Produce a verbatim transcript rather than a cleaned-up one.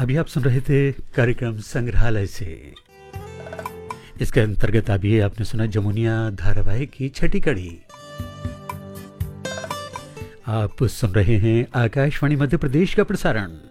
अभी आप सुन रहे थे कार्यक्रम संग्रहालय से। इसके अंतर्गत अभी आपने सुना जमुनिया धारावाहिक की छठी कड़ी। आप सुन रहे हैं आकाशवाणी मध्य प्रदेश का प्रसारण।